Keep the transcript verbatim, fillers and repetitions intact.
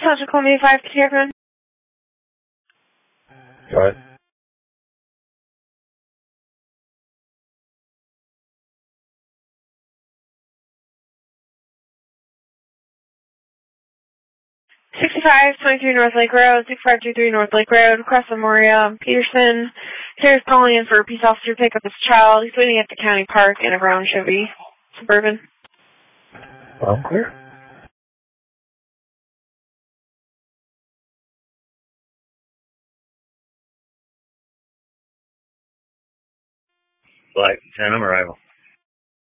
Central Columbia five, Catherine. Go ahead. sixty-five twenty-three North Lake Road, sixty-five twenty-three North Lake Road, across from Moria, Peterson. Sarah's calling in for a peace officer to pick up his child. He's waiting at the county park in a brown Chevy Suburban. Well, clear. Flight ten, I'm arrival.